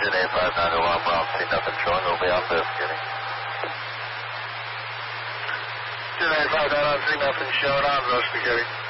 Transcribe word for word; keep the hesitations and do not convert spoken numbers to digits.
engine eight five nine alarm Brown, see nothing showing, we'll be out investigating. Engine eight five nine, see nothing showing, I'm investigating.